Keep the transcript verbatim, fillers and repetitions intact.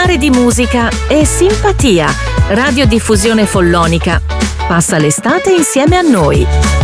parlare di musica e simpatia. Radiodiffusione Follonica. Passa l'estate insieme a noi.